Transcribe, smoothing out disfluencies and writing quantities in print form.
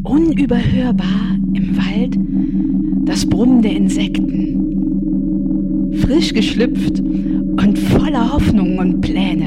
Unüberhörbar im Wald das Brummen der Insekten. Frisch geschlüpft und voller Hoffnungen und Pläne